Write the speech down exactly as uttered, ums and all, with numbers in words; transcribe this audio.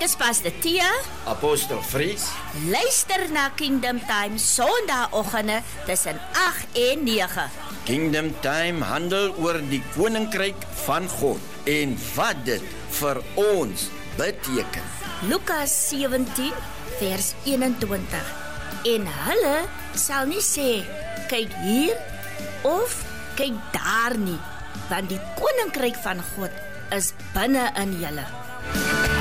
Ek is Pastor Tia. Apostel Fries. Luister na Kingdom Time Sondagoggende tussen agt en nege. Kingdom Time handel oor die koninkryk van God en wat dit vir ons beteken. Lukas sewentien vers eenentwintig. En hulle sal nie sê, kyk hier of kyk daar nie, want die koninkryk van God is binne in julle.